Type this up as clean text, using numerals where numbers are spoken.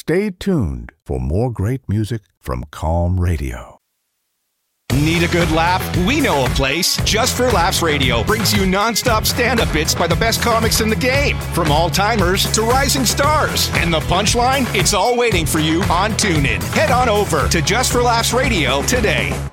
Stay tuned for more great music from Calm Radio. Need a good laugh? We know a place. Just for Laughs Radio brings you non-stop stand-up bits by the best comics in the game. From all-timers to rising stars. And the punchline? It's all waiting for you on TuneIn. Head on over to Just for Laughs Radio today.